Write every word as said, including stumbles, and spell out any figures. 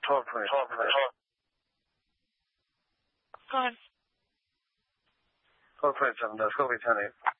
Talk, please. Talk, please. Go ahead. Talk, please. seven, Go be ten eight.